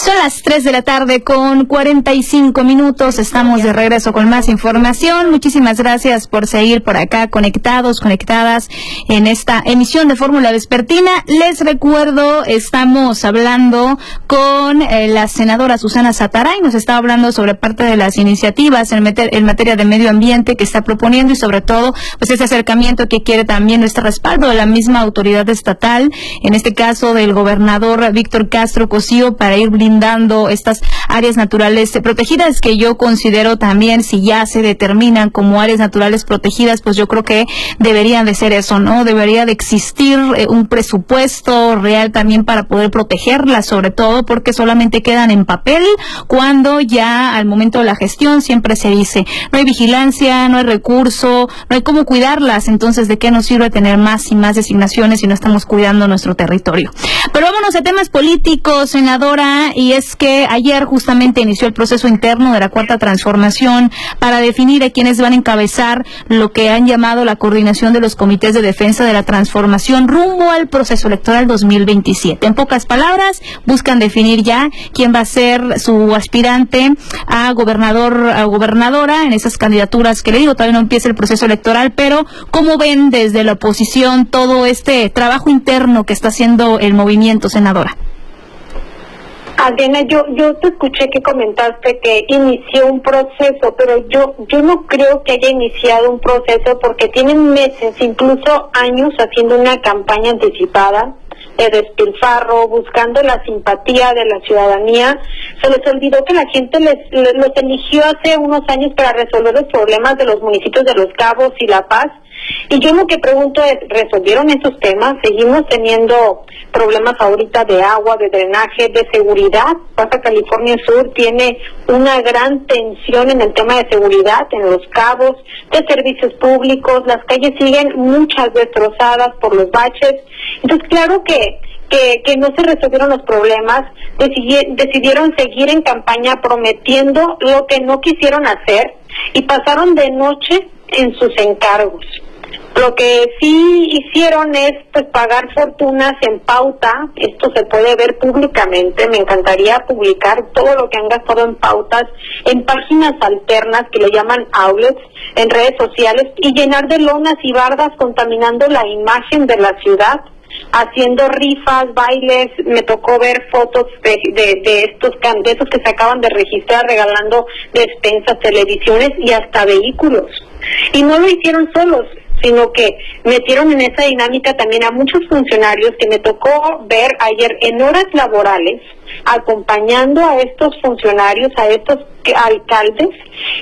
Son las 3 de la tarde con 45 minutos. Estamos de regreso con más información. Muchísimas gracias por seguir por acá conectados, conectadas en esta emisión de Fórmula Vespertina. Les recuerdo, estamos hablando con la senadora Susana Sataray. Nos está hablando sobre parte de las iniciativas en materia de medio ambiente que está proponiendo y sobre todo pues ese acercamiento que quiere también este respaldo de la misma autoridad estatal, en este caso del gobernador Víctor Castro Cosío, para ir blindando estas áreas naturales protegidas, que yo considero también, si ya se determinan como áreas naturales protegidas, pues yo creo que deberían de ser eso, ¿no? Debería de existir un presupuesto real también para poder protegerlas, sobre todo porque solamente quedan en papel cuando ya al momento de la gestión siempre se dice no hay vigilancia, no hay recurso, no hay cómo cuidarlas. Entonces, ¿de qué nos sirve tener más y más designaciones si no estamos cuidando nuestro territorio? Pero vámonos a temas políticos, senadora, y es que ayer justamente inició el proceso interno de la Cuarta Transformación para definir a quienes van a encabezar lo que han llamado la coordinación de los comités de defensa de la transformación rumbo al proceso electoral 2027. En pocas palabras, buscan definir ya quién va a ser su aspirante a gobernador o gobernadora en esas candidaturas que le digo. Todavía no empieza el proceso electoral, pero ¿cómo ven desde la oposición todo este trabajo interno que está haciendo el movimiento, senadora? Adriana, yo te escuché que comentaste que inició un proceso, pero yo no creo que haya iniciado un proceso porque tienen meses, incluso años, haciendo una campaña anticipada de despilfarro, buscando la simpatía de la ciudadanía. Se les olvidó que la gente los eligió hace unos años para resolver los problemas de los municipios de Los Cabos y La Paz. Y yo lo que pregunto es, ¿resolvieron esos temas? Seguimos teniendo problemas ahorita de agua, de drenaje, de seguridad. Baja California Sur tiene una gran tensión en el tema de seguridad, en Los Cabos, de servicios públicos. Las calles siguen muchas destrozadas por los baches. Entonces, claro que no se resolvieron los problemas, decidieron seguir en campaña prometiendo lo que no quisieron hacer y pasaron de noche en sus encargos. Lo que sí hicieron es pues pagar fortunas en pauta. Esto se puede ver públicamente. Me encantaría publicar todo lo que han gastado en pautas, en páginas alternas que le llaman outlets, en redes sociales, y llenar de lonas y bardas contaminando la imagen de la ciudad, haciendo rifas, bailes. Me tocó ver fotos de esos que se acaban de registrar, regalando despensas, televisiones y hasta vehículos. Y no lo hicieron solos, sino que metieron en esa dinámica también a muchos funcionarios que me tocó ver ayer en horas laborales, acompañando a estos funcionarios, a estos alcaldes,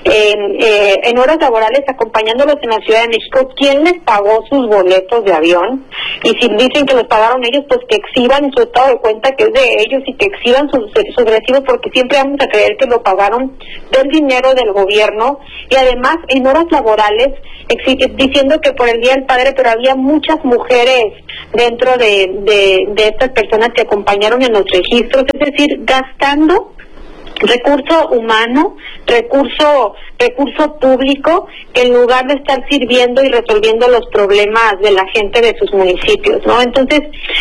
en horas laborales, acompañándolos en la Ciudad de México. ¿Quién les pagó sus boletos de avión? Y si dicen que los pagaron ellos, pues que exhiban su estado de cuenta que es de ellos y que exhiban sus recibos, porque siempre vamos a creer que lo pagaron del dinero del gobierno. Y además, en horas laborales, diciendo que por el Día del Padre, pero había muchas mujeres dentro de estas personas que acompañaron en los registros, es decir, gastando recurso humano, recurso público, en lugar de estar sirviendo y resolviendo los problemas de la gente de sus municipios, ¿no? Entonces,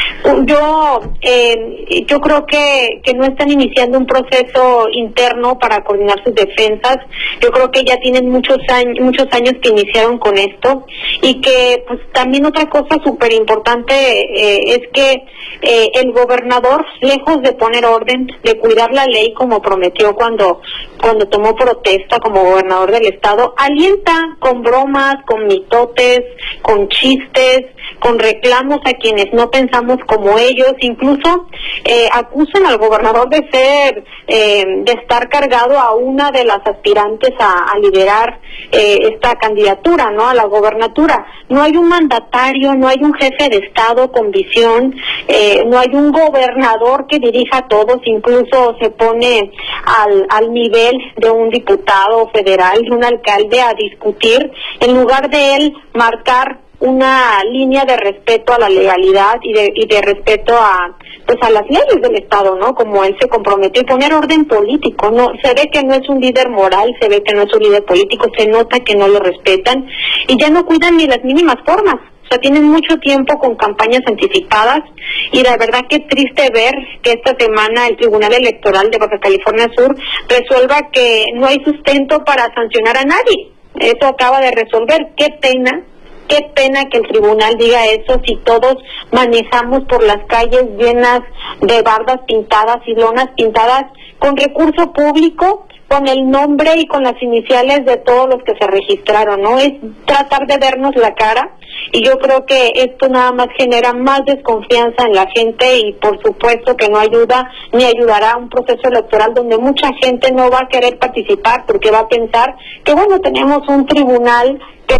yo creo que no están iniciando un proceso interno para coordinar sus defensas. Yo creo que ya tienen muchos años que iniciaron con esto, y que pues también otra cosa súper importante es que el gobernador, lejos de poner orden, de cuidar la ley como prometió cuando tomó protesta como gobernador del estado, alienta con bromas, con mitotes, con chistes, con reclamos a quienes no pensamos como ellos. Incluso acusan al gobernador de estar cargado a una de las aspirantes a liderar esta candidatura, ¿no?, a la gobernatura. No hay un mandatario, no hay un jefe de estado con visión, no hay un gobernador que dirija a todos. Incluso se pone al nivel de un diputado federal, de un alcalde, a discutir, en lugar de él marcar una línea de respeto a la legalidad y de respeto a las leyes del Estado, ¿no? Como él se comprometió, y poner orden político. No, se ve que no es un líder moral, se ve que no es un líder político, se nota que no lo respetan y ya no cuidan ni las mínimas formas. O sea, tienen mucho tiempo con campañas anticipadas y la verdad que triste ver que esta semana el Tribunal Electoral de Baja California Sur resuelva que no hay sustento para sancionar a nadie. Eso acaba de resolver. Qué pena que el tribunal diga eso si todos manejamos por las calles llenas de bardas pintadas y lonas pintadas con recurso público, con el nombre y con las iniciales de todos los que se registraron, ¿no? Es tratar de vernos la cara y yo creo que esto nada más genera más desconfianza en la gente y por supuesto que no ayuda ni ayudará a un proceso electoral donde mucha gente no va a querer participar porque va a pensar que bueno, tenemos un tribunal que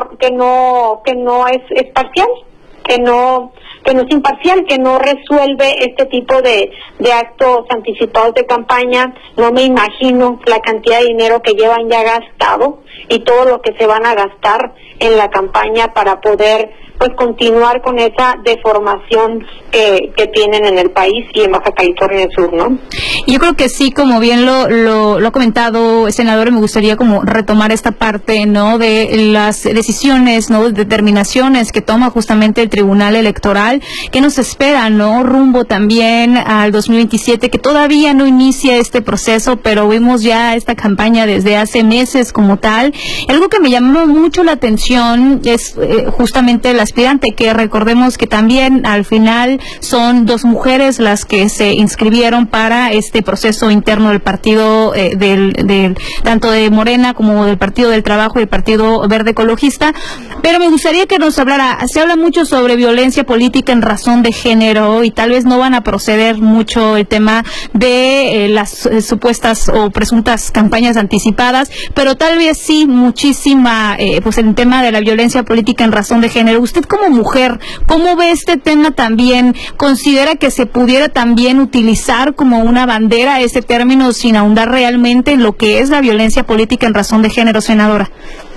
no es parcial, que no es imparcial, que no resuelve este tipo de actos anticipados de campaña. No me imagino la cantidad de dinero que llevan ya gastado y todo lo que se van a gastar en la campaña para poder pues continuar con esa deformación que tienen en el país y en Baja California Sur, ¿no? Yo creo que sí, como bien lo ha comentado, senador, me gustaría como retomar esta parte, ¿no?, de las decisiones, ¿no?, determinaciones que toma justamente el Tribunal Electoral, que nos espera, ¿no?, rumbo también al 2027, que todavía no inicia este proceso, pero vimos ya esta campaña desde hace meses como tal. Algo que me llamó mucho la atención es justamente la aspirante, que recordemos que también al final son 2 mujeres las que se inscribieron para este proceso interno del partido tanto de Morena como del Partido del Trabajo y el Partido Verde Ecologista. Pero me gustaría que nos hablara, se habla mucho sobre violencia política en razón de género y tal vez no van a proceder mucho el tema de las supuestas o presuntas campañas anticipadas, pero tal vez sí muchísima pues el tema de la violencia política en razón de género. Usted como mujer, ¿cómo ve este tema también? ¿Considera que se pudiera también utilizar como una bandera ese término sin ahondar realmente en lo que es la violencia política en razón de género, senadora?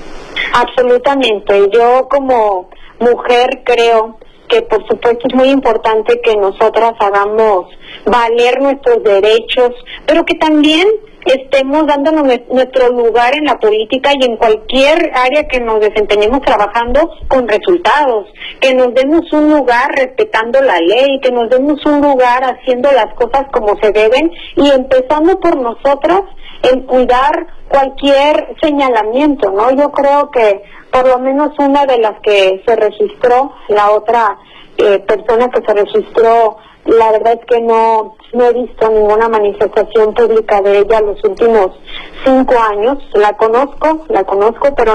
Absolutamente. Yo como mujer creo que por supuesto es muy importante que nosotras hagamos valer nuestros derechos, pero que también estemos dándonos nuestro lugar en la política y en cualquier área que nos desempeñemos trabajando con resultados, que nos demos un lugar respetando la ley, que nos demos un lugar haciendo las cosas como se deben y empezando por nosotras en cuidar cualquier señalamiento, ¿no? Yo creo que por lo menos una de las que se registró, la otra persona que se registró, la verdad es que no he visto ninguna manifestación pública de ella los últimos 5 años. La conozco, pero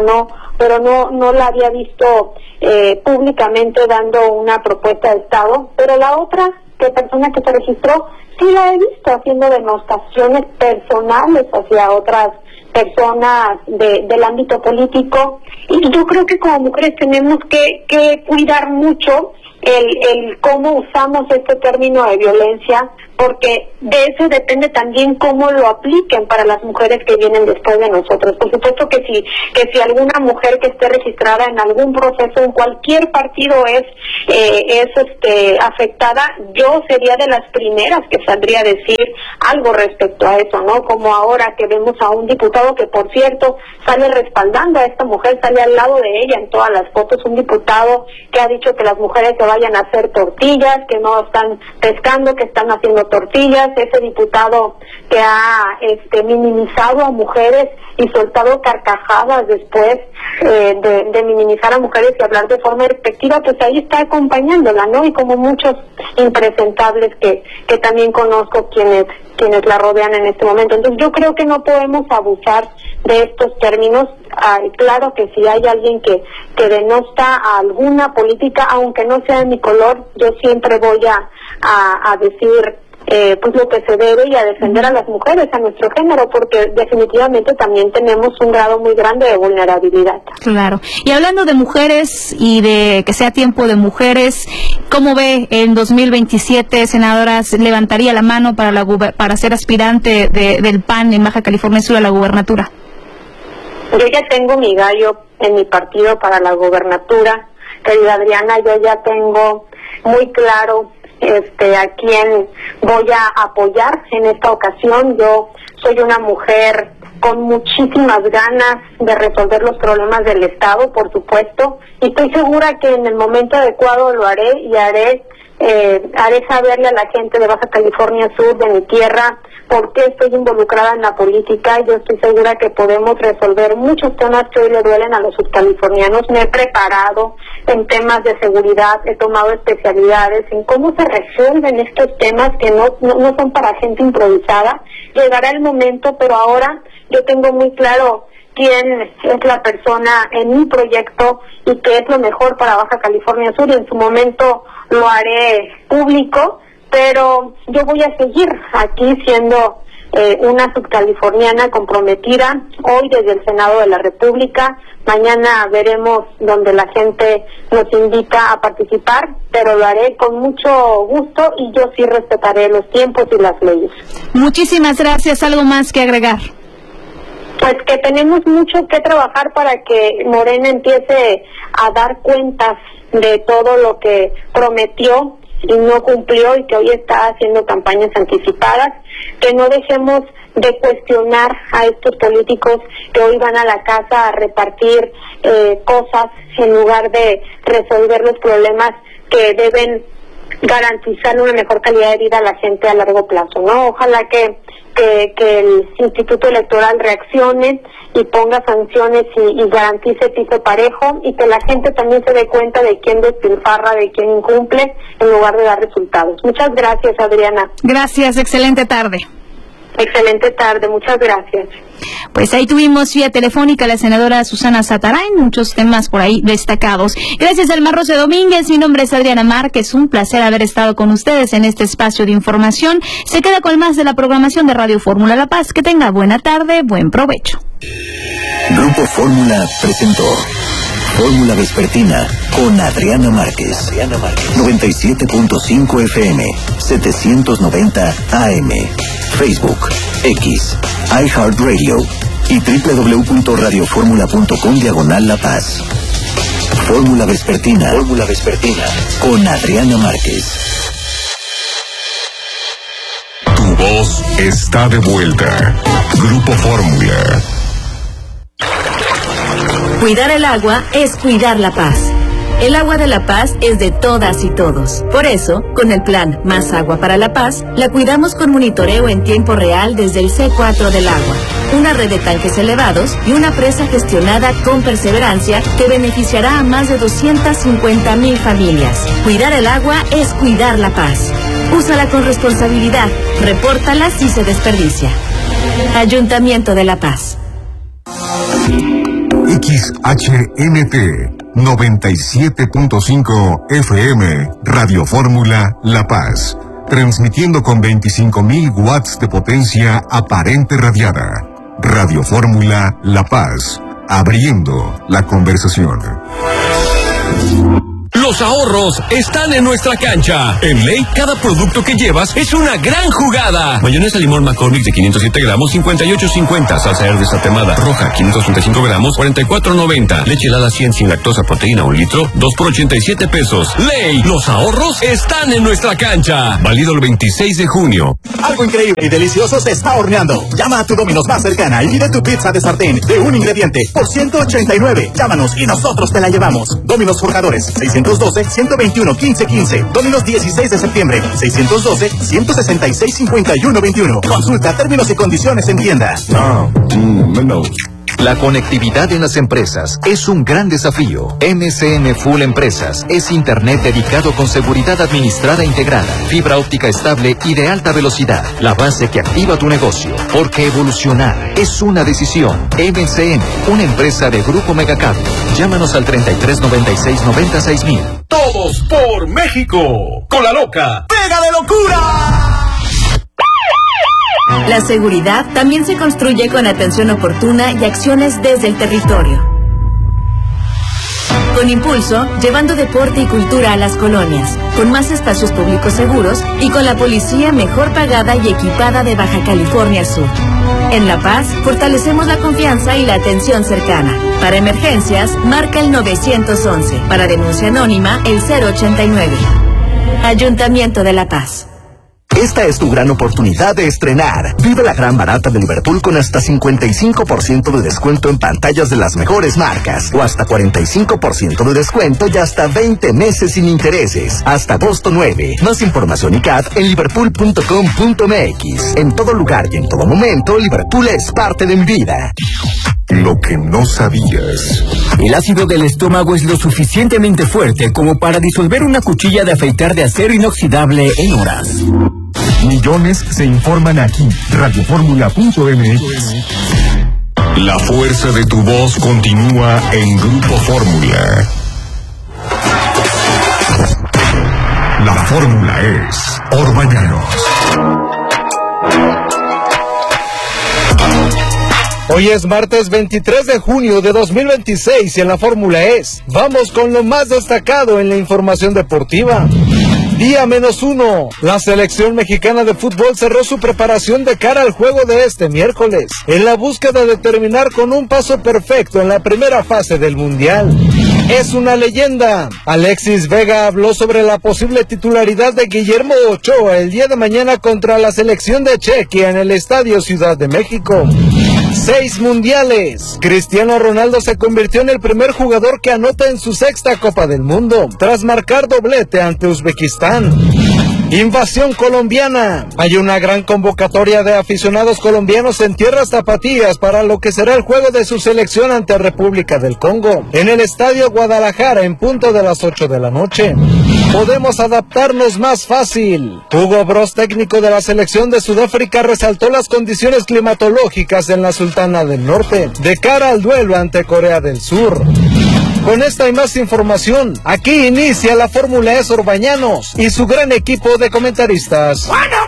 no la había visto públicamente dando una propuesta de Estado. Pero la otra persona que se registró, sí la he visto haciendo denostaciones personales hacia otras personas del ámbito político. Y yo creo que como mujeres tenemos que cuidar mucho el cómo usamos este término de violencia, porque de eso depende también cómo lo apliquen para las mujeres que vienen después de nosotros. Por supuesto que si alguna mujer que esté registrada en algún proceso en cualquier partido es afectada, yo sería de las primeras que saldría a decir algo respecto a eso, ¿no? Como ahora que vemos a un diputado que, por cierto, sale respaldando a esta mujer, sale al lado de ella en todas las fotos, un diputado que ha dicho que las mujeres se vayan a hacer tortillas, que no están pescando, que están haciendo tortillas. Ese diputado que ha minimizado a mujeres y soltado carcajadas después de minimizar a mujeres y hablar de forma despectiva, pues ahí está acompañándola, ¿no? Y como muchos impresentables que también conozco quienes la rodean en este momento. Entonces yo creo que no podemos abusar de estos términos. Claro que si hay alguien que denosta a alguna política, aunque no sea de mi color, yo siempre voy a decir pues lo que se debe y a defender a las mujeres, a nuestro género, porque definitivamente también tenemos un grado muy grande de vulnerabilidad. Claro. Y hablando de mujeres y de que sea tiempo de mujeres, ¿cómo ve en 2027, senadora, levantaría la mano para ser aspirante del PAN en Baja California Sur a la gubernatura? Yo ya tengo mi gallo en mi partido para la gubernatura, querida Adriana. Yo ya tengo muy claro a quién voy a apoyar en esta ocasión. Yo soy una mujer con muchísimas ganas de resolver los problemas del Estado, por supuesto, y estoy segura que en el momento adecuado lo haré y haré saberle a la gente de Baja California Sur, de mi tierra, por qué estoy involucrada en la política. Yo estoy segura que podemos resolver muchos temas que hoy le duelen a los subcalifornianos. Me he preparado en temas de seguridad, he tomado especialidades en cómo se resuelven estos temas que no son para gente improvisada. Llegará el momento, pero ahora yo tengo muy claro quién es la persona en mi proyecto y qué es lo mejor para Baja California Sur, y en su momento lo haré público, pero yo voy a seguir aquí siendo una subcaliforniana comprometida, hoy desde el Senado de la República. Mañana veremos donde la gente nos invita a participar, pero lo haré con mucho gusto y yo sí respetaré los tiempos y las leyes. Muchísimas gracias. ¿Algo más que agregar? Pues que tenemos mucho que trabajar para que Morena empiece a dar cuentas de todo lo que prometió y no cumplió, y que hoy está haciendo campañas anticipadas, que no dejemos de cuestionar a estos políticos que hoy van a la casa a repartir cosas en lugar de resolver los problemas que deben garantizar una mejor calidad de vida a la gente a largo plazo, ¿no? Ojalá que el Instituto Electoral reaccione y ponga sanciones y garantice piso parejo, y que la gente también se dé cuenta de quién despilfarra, de quién incumple, en lugar de dar resultados. Muchas gracias, Adriana. Gracias, excelente tarde. Excelente tarde, muchas gracias. Pues ahí tuvimos vía telefónica a la senadora Susana Satarain, muchos temas por ahí destacados. Gracias, Alma Rosa Domínguez. Mi nombre es Adriana Márquez. Un placer haber estado con ustedes en este espacio de información. Se queda con más de la programación de Radio Fórmula La Paz. Que tenga buena tarde, buen provecho. Grupo Fórmula presentó Fórmula Vespertina con Adriana Márquez. 97.5 FM, 790 AM. Facebook, X, iHeartRadio y www.radioformula.com/La Paz. Fórmula Vespertina con Adriana Márquez. Tu voz está de vuelta. Grupo Fórmula. Cuidar el agua es cuidar la paz. El agua de La Paz es de todas y todos. Por eso, con el plan Más Agua para La Paz, la cuidamos con monitoreo en tiempo real desde el C4 del agua, una red de tanques elevados y una presa gestionada con perseverancia que beneficiará a más de 250,000 familias. Cuidar el agua es cuidar la paz. Úsala con responsabilidad. Repórtala si se desperdicia. Ayuntamiento de La Paz. XHNT 97.5 FM, Radio Fórmula La Paz, transmitiendo con 25,000 watts de potencia aparente radiada. Radio Fórmula La Paz, abriendo la conversación. Los ahorros están en nuestra cancha. En Ley, cada producto que llevas es una gran jugada. Mayonesa limón McCormick de 507 gramos, 58.50. Salsa Herdes tatemada roja, 535 gramos, 44.90. Leche helada 100 sin lactosa, proteína 1 litro, 2 por 87 pesos. Ley, los ahorros están en nuestra cancha. Válido el 26 de junio. Algo increíble y delicioso se está horneando. Llama a tu Domino's más cercana y pide tu pizza de sartén de un ingrediente por 189. Llámanos y nosotros te la llevamos. Domino's Forjadores, 612-121-1515. Domino's 16 de septiembre, 612-166-5121. Consulta términos y condiciones en tienda. La conectividad en las empresas es un gran desafío. MCN Full Empresas es internet dedicado con seguridad administrada integrada, fibra óptica estable y de alta velocidad. La base que activa tu negocio. Porque evolucionar es una decisión. MCN, una empresa de Grupo Megacable. Llámanos al 3396-96000. Todos por México. Con la loca. ¡Pega de locura! La seguridad también se construye con atención oportuna y acciones desde el territorio. Con Impulso, llevando deporte y cultura a las colonias, con más espacios públicos seguros y con la policía mejor pagada y equipada de Baja California Sur. En La Paz, fortalecemos la confianza y la atención cercana. Para emergencias, marca el 911. Para denuncia anónima, el 089. Ayuntamiento de La Paz. Esta es tu gran oportunidad de estrenar. Vive la gran barata de Liverpool con hasta 55% de descuento en pantallas de las mejores marcas o hasta 45% de descuento y hasta 20 meses sin intereses. Hasta agosto 9. Más información y CAT en liverpool.com.mx. En todo lugar y en todo momento, Liverpool es parte de mi vida. Lo que no sabías. El ácido del estómago es lo suficientemente fuerte como para disolver una cuchilla de afeitar de acero inoxidable en horas. Millones se informan aquí. Radioformula.mx. La fuerza de tu voz continúa en Grupo Fórmula. La fórmula es Orbañanos. Hoy es martes 23 de junio de 2026 y en la Fórmula es. Vamos con lo más destacado en la información deportiva. Día -1. La selección mexicana de fútbol cerró su preparación de cara al juego de este miércoles, en la búsqueda de terminar con un paso perfecto en la primera fase del Mundial. Es una leyenda. Alexis Vega habló sobre la posible titularidad de Guillermo Ochoa el día de mañana contra la selección de Chequia en el Estadio Ciudad de México. 6 mundiales. Cristiano Ronaldo se convirtió en el primer jugador que anota en su 6ª Copa del Mundo, tras marcar doblete ante Uzbekistán. Invasión colombiana. Hay una gran convocatoria de aficionados colombianos en tierras tapatías para lo que será el juego de su selección ante República del Congo, en el Estadio Guadalajara en punto de las 8 de la noche. Podemos adaptarnos más fácil. Hugo Broz, técnico de la selección de Sudáfrica, resaltó las condiciones climatológicas en la Sultana del Norte, de cara al duelo ante Corea del Sur. Con esta y más información, aquí inicia la Fórmula E Orbañanos y su gran equipo de comentaristas. ¡Bueno!